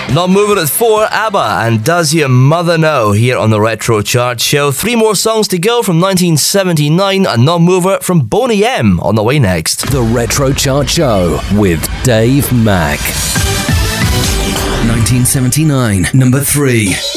Non-mover at 4, ABBA and Does Your Mother Know here on the Retro Chart Show. 3 more songs to go from 1979, a non-mover from Boney M on the way next. The Retro Chart Show with Dave Mack. 1979, number 3.